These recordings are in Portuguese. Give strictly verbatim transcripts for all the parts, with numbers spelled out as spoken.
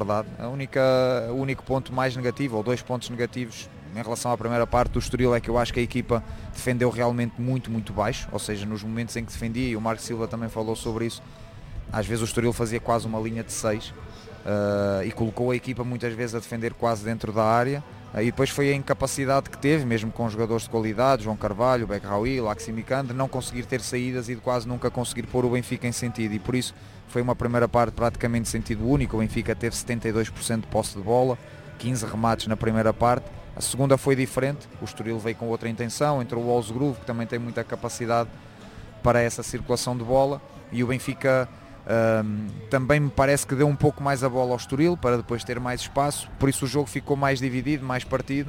verdade. A única, o único ponto mais negativo, ou dois pontos negativos em relação à primeira parte do Estoril, é que eu acho que a equipa defendeu realmente muito, muito baixo, ou seja, nos momentos em que defendia, e o Marco Silva também falou sobre isso, às vezes o Estoril fazia quase uma linha de seis uh, e colocou a equipa muitas vezes a defender quase dentro da área, uh, e depois foi a incapacidade que teve, mesmo com jogadores de qualidade, João Carvalho, Bekraoui, Laximikan, de não conseguir ter saídas e de quase nunca conseguir pôr o Benfica em sentido, e por isso foi uma primeira parte praticamente de sentido único. O Benfica teve setenta e dois por cento de posse de bola, quinze remates na primeira parte. A segunda foi diferente, o Estoril veio com outra intenção, entrou o Osgrove, que também tem muita capacidade para essa circulação de bola, e o Benfica um, também me parece que deu um pouco mais a bola ao Estoril, para depois ter mais espaço, por isso o jogo ficou mais dividido, mais partido,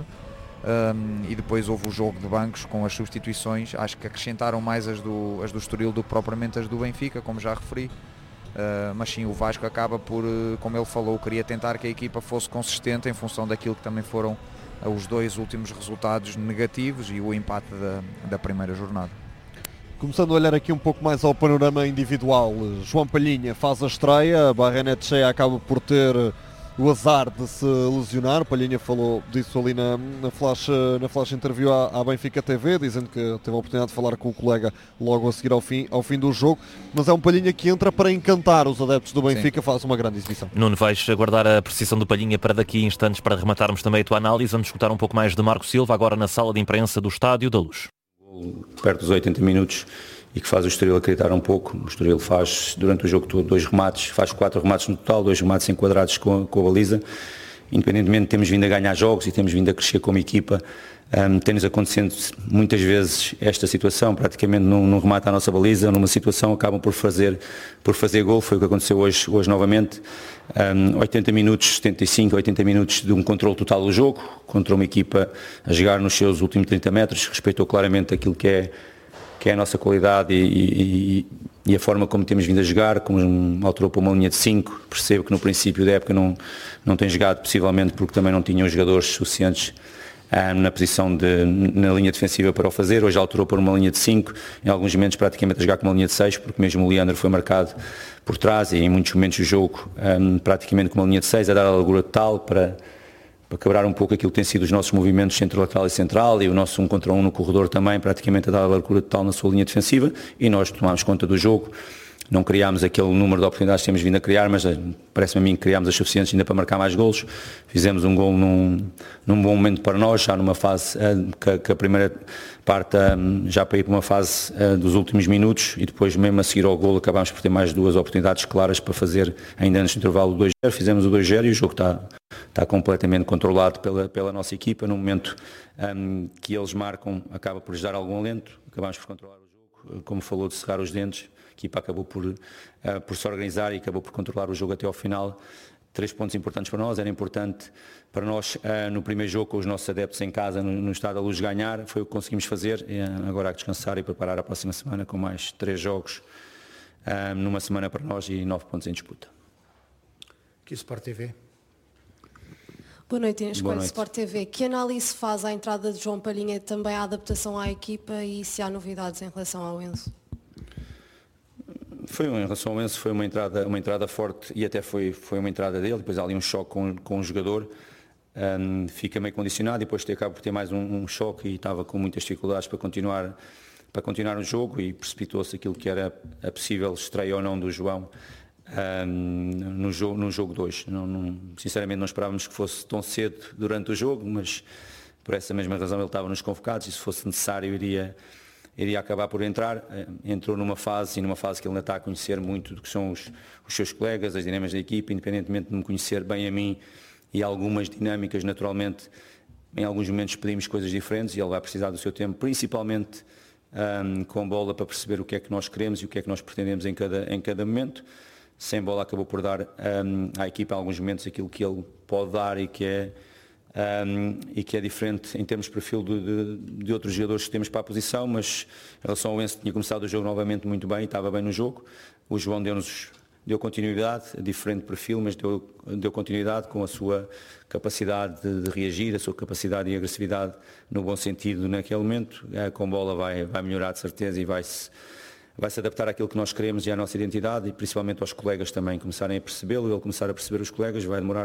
um, e depois houve o jogo de bancos com as substituições, acho que acrescentaram mais as do, as do Estoril do que propriamente as do Benfica, como já referi. Uh, mas sim, o Vasco acaba por, uh, como ele falou, queria tentar que a equipa fosse consistente em função daquilo que também foram uh, os dois últimos resultados negativos e o empate da, da primeira jornada. Começando a olhar aqui um pouco mais ao panorama individual, João Palhinha faz a estreia, a Barreira Cheia acaba por ter o azar de se lesionar. Palhinha falou disso ali na, na, flash, na flash interview à, à Benfica T V, dizendo que teve a oportunidade de falar com o colega logo a seguir ao fim, ao fim do jogo, mas é um Palhinha que entra para encantar os adeptos do Benfica. Sim. Faz uma grande exibição. Nuno, vais aguardar a precisão do Palhinha para daqui a instantes, para rematarmos também a tua análise. Vamos escutar um pouco mais de Marco Silva agora na sala de imprensa do Estádio da Luz. Perto dos oitenta minutos, e que faz o Estoril acreditar um pouco. O Estoril faz durante o jogo todo dois remates, faz quatro remates no total, dois remates enquadrados com, com a baliza. Independentemente de termos vindo a ganhar jogos e temos vindo a crescer como equipa, um, tem-nos acontecendo muitas vezes esta situação, praticamente num, num remate à nossa baliza, numa situação acabam por fazer, por fazer gol. Foi o que aconteceu hoje, hoje novamente. Um, oitenta minutos, setenta e cinco, oitenta minutos de um controle total do jogo, contra uma equipa a jogar nos seus últimos trinta metros, respeitou claramente aquilo que é que é a nossa qualidade e, e, e a forma como temos vindo a jogar, como alterou para uma linha de cinco. Percebo que no princípio da época não, não tem jogado, possivelmente porque também não tinham jogadores suficientes um, na posição de, na linha defensiva para o fazer. Hoje alterou para uma linha de cinco, em alguns momentos praticamente a jogar com uma linha de seis, porque mesmo o Leandro foi marcado por trás e em muitos momentos do jogo um, praticamente com uma linha de seis, a dar a largura total para para quebrar um pouco aquilo que tem sido os nossos movimentos centro-lateral e central, e o nosso um contra um no corredor também, praticamente a dar a largura total na sua linha defensiva, e nós tomámos conta do jogo. Não criámos aquele número de oportunidades que temos vindo a criar, mas parece-me a mim que criámos as suficientes ainda para marcar mais golos. Fizemos um gol num, num bom momento para nós, já numa fase que, que a primeira parte já para ir para uma fase dos últimos minutos, e depois mesmo a seguir ao golo acabámos por ter mais duas oportunidades claras para fazer ainda antes do intervalo do dois a zero. Fizemos o dois a zero e o jogo está, está completamente controlado pela, pela nossa equipa. No momento um, que eles marcam, acaba por lhes dar algum alento, acabámos por controlar o jogo, como falou de cerrar os dentes. A equipa acabou por, uh, por se organizar e acabou por controlar o jogo até ao final. Três pontos importantes para nós. Era importante para nós, uh, no primeiro jogo, com os nossos adeptos em casa, no, no Estádio da Luz, ganhar. Foi o que conseguimos fazer. E, uh, agora há que descansar e preparar a próxima semana com mais três jogos, uh, numa semana para nós, e nove pontos em disputa. Aqui Sport T V. Boa noite, Inês Coelho, Sport T V. Que análise faz à entrada de João Palhinha, também à adaptação à equipa, e se há novidades em relação ao Enzo? Foi, em relação ao Enzo, foi uma entrada, uma entrada forte, e até foi, foi uma entrada dele. Depois há ali um choque com, com o jogador, um, fica meio condicionado, e depois acaba por ter mais um, um choque, e estava com muitas dificuldades para continuar, para continuar o jogo, e precipitou-se aquilo que era a possível estreia ou não do João um, no jogo no jogo dois. Não, não, sinceramente não esperávamos que fosse tão cedo durante o jogo, mas por essa mesma razão ele estava nos convocados, e se fosse necessário iria... iria acabar por entrar. Entrou numa fase, e numa fase que ele ainda está a conhecer muito do que são os, os seus colegas, as dinâmicas da equipa, independentemente de me conhecer bem a mim e algumas dinâmicas. Naturalmente, em alguns momentos pedimos coisas diferentes, e ele vai precisar do seu tempo, principalmente um, com bola, para perceber o que é que nós queremos e o que é que nós pretendemos em cada, em cada momento. Sem bola acabou por dar um, à equipa em alguns momentos aquilo que ele pode dar, e que é Um, e que é diferente em termos de perfil de, de, de outros jogadores que temos para a posição. Mas em relação ao Enzo, tinha começado o jogo novamente muito bem, estava bem no jogo. O João deu-nos deu continuidade, diferente perfil, mas deu, deu continuidade com a sua capacidade de, de reagir, a sua capacidade de agressividade no bom sentido naquele momento. É, com bola vai, vai melhorar de certeza, e vai-se vai se adaptar àquilo que nós queremos e à nossa identidade, e principalmente aos colegas também começarem a percebê-lo, ele começar a perceber os colegas. Vai demorar